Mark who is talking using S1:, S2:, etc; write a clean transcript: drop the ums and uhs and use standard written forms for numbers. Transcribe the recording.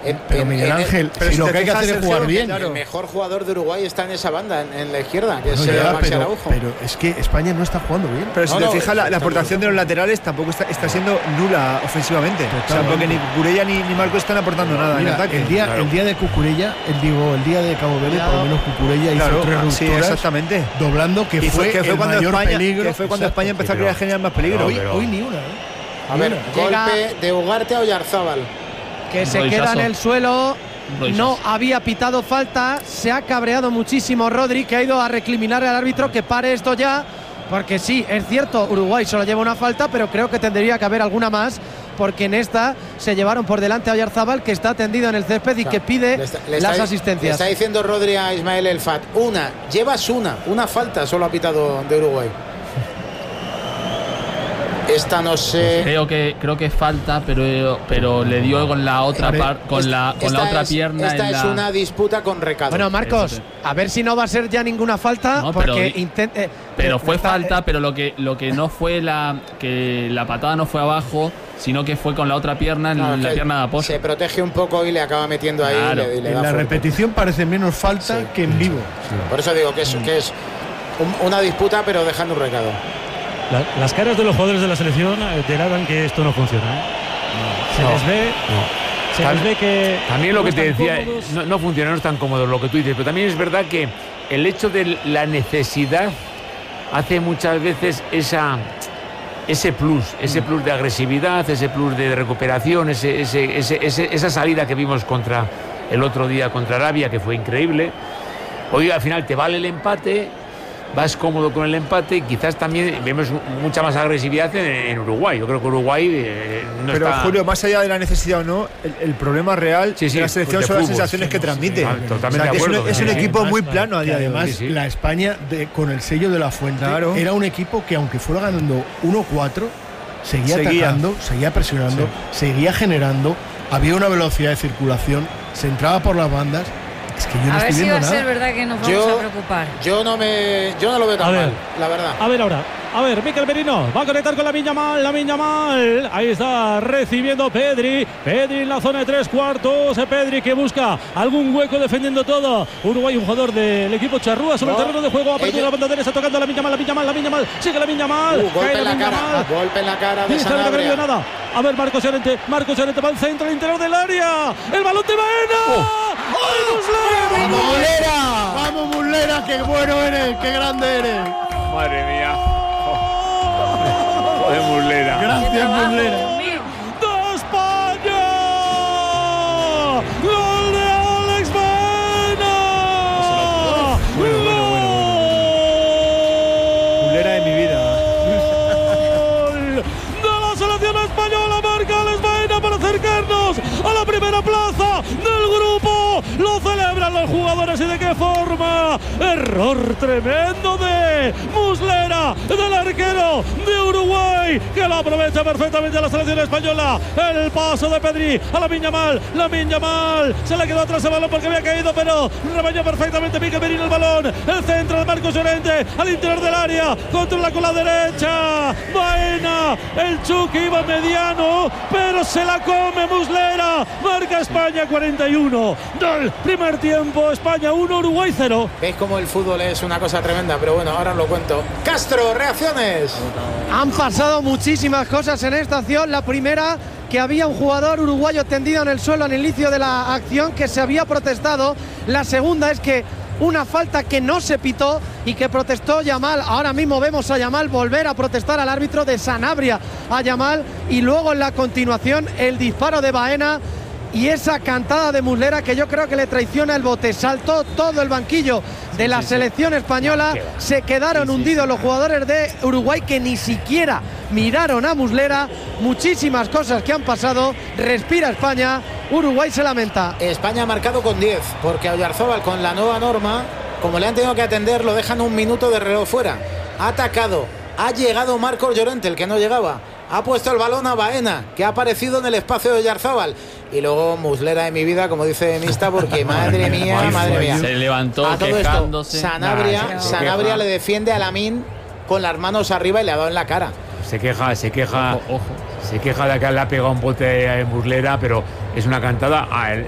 S1: Pero Miguel Ángel, si lo que hay que hacer es jugar bien.
S2: El mejor jugador de Uruguay está en esa banda, en la izquierda, que es Maxi Araujo.
S1: Pero es que España no está jugando bien.
S3: Pero si te fijas, la aportación de los laterales tampoco está siendo nula ofensivamente. O sea, porque ni Cucurella ni Marco están aportando nada en ataque.
S1: El día de Cucurella, el día de Cabo Verde, por lo menos Cucurella hizo 3 rupturas.
S3: Sí, exactamente.
S1: Doblando, que fue el mayor peligro.
S3: Que fue cuando España empezó a generar más peligro.
S1: Hoy ni una.
S2: A ver, golpe de Ugarte a Oyarzabal.
S4: Que se queda en el suelo. No había pitado falta. Se ha cabreado muchísimo Rodri, que ha ido a recriminar al árbitro que pare esto ya. Porque sí, es cierto, Uruguay solo lleva una falta, pero creo que tendría que haber alguna más, porque en esta se llevaron por delante a Oyarzabal, que está tendido en el césped y que pide las asistencias.
S2: Le está diciendo Rodri a Ismael El Fat, llevas una falta solo ha pitado de Uruguay. Esta no sé.
S5: Creo que falta, pero le dio con la otra otra pierna.
S2: Esta es una disputa con Recado.
S4: Bueno, Marcos, a ver si no va a ser ya ninguna falta,
S5: no,
S4: porque
S5: pero fue falta, pero lo que no fue que la patada no fue abajo, sino que fue con la otra pierna, en la pierna de apoyo.
S2: Se protege un poco y le acaba metiendo ahí.
S5: Claro.
S2: Y le
S1: en la
S2: fuerte.
S1: Repetición parece menos falta que en vivo.
S2: Sí. Por eso digo que es una disputa, pero dejando un recado.
S6: Las caras de los jugadores de la selección delatan que esto no funciona. Se les ve que
S7: también lo que te decía, no funciona, no es tan cómodo lo que tú dices, pero también es verdad que el hecho de la necesidad hace muchas veces ese plus de agresividad, ese plus de recuperación, esa salida que vimos el otro día contra Arabia, que fue increíble. Hoy al final te vale el empate, vas cómodo con el empate y quizás también vemos mucha más agresividad en Uruguay. Yo creo que Uruguay no
S3: pero
S7: está...
S3: Julio, más allá de la necesidad o no, el problema real de la selección son las sensaciones que transmite.
S7: Totalmente de acuerdo.
S3: Es un equipo muy plano a día de hoy.
S1: Además, la España, con el sello de la Fuente, era un equipo que, aunque fuera ganando 1-4, seguía atacando, seguía presionando, seguía generando, había una velocidad de circulación, se entraba por las bandas. Es que yo no estoy viendo nada.
S8: A ver si va a ser verdad que nos vamos a preocupar.
S2: Yo no lo veo tan mal, la verdad.
S6: A ver ahora. A ver, Mikel Merino va a conectar con Lamine Yamal. Ahí está recibiendo Pedri en la zona de 3/4. Pedri que busca algún hueco defendiendo todo. Uruguay, un jugador del equipo charrúa sobre el terreno de juego. Apertura la banda derecha tocando Lamine Yamal. Sigue Lamine Yamal.
S2: Golpe en la cara de Sanabria.
S6: Nada. A ver, Marcos Llorente va al centro, al interior del área. El balón de Baena. ¡Ay,
S1: Muslera! ¡Vamos, Muslera! ¡Qué bueno eres! ¡Qué grande eres!
S7: Madre mía. Joder, Muslera.
S1: Gracias, Muslera.
S6: ¡De España! ¡Gol de Alex Baena!
S3: Bueno. Muslera de mi vida.
S6: ¡Gol de la selección española! Marca Alex Baena para acercarnos a la primera plaza del grupo. Lo celebran los jugadores y de qué forma. Error tremendo de Muslera, del arquero de Uruguay, que lo aprovecha perfectamente la selección española. El paso de Pedri a Lamine Yamal. Se le quedó atrás el balón porque había caído, pero rebañó perfectamente Mikel Merino el balón. El centro de Marcos Llorente al interior del área. Controla con la derecha. Baena, el Chucky iba mediano, pero se la come Muslera. Marca España 41 del primer tiempo. España 1, Uruguay 0.
S2: ¿Veis cómo el fútbol es una cosa tremenda? Pero bueno, ahora os lo cuento. Castro, reacciones.
S4: Han pasado muchísimas cosas en esta acción. La primera, que había un jugador uruguayo tendido en el suelo al inicio de la acción, que se había protestado. La segunda es que una falta que no se pitó y que protestó Yamal. Ahora mismo vemos a Yamal volver a protestar al árbitro, de Sanabria a Yamal, y luego en la continuación el disparo de Baena y esa cantada de Muslera, que yo creo que le traiciona el bote. Saltó todo el banquillo de la selección española. Se quedaron hundidos los jugadores de Uruguay, que ni siquiera miraron a Muslera. Muchísimas cosas que han pasado. Respira España. Uruguay se lamenta.
S2: España ha marcado con 10, porque a Oyarzabal, con la nueva norma, como le han tenido que atender, lo dejan 1 minuto de reloj fuera. Ha atacado. Ha llegado Marcos Llorente, el que no llegaba. Ha puesto el balón a Baena, que ha aparecido en el espacio de Oyarzabal. Y luego Muslera de mi vida, como dice Mista, porque madre mía.
S5: Se levantó
S2: a todo
S5: quejándose.
S2: Esto, Sanabria le defiende a Lamine con las manos arriba y le ha dado en la cara.
S7: Se queja. Ojo. Se queja de que le ha pegado un bote a Muslera, pero es una cantada.